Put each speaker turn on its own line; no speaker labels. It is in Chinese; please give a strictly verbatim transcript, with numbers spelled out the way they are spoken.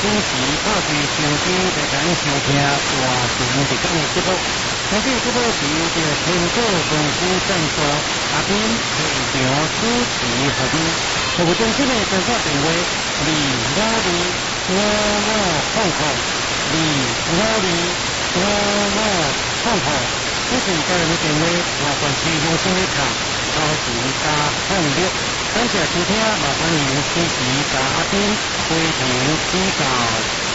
时靠住手机在咱收听大船直讲的节目。相信这部是由着苹果公司赞助，阿斌现场主持服务。服务中心的电话电话：二五二五五空空，二五二五五空空。这是个人的电话，麻烦使用手机卡，超时加控六。感谢收听，麻烦您支持加阿斌，非常指教。